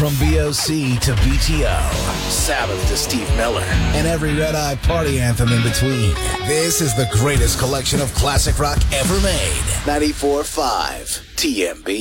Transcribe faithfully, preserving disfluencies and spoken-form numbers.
From B O C to B T O, Sabbath to Steve Miller, and every Red Eye party anthem in between. This is the greatest collection of classic rock ever made. ninety-four point five T M B.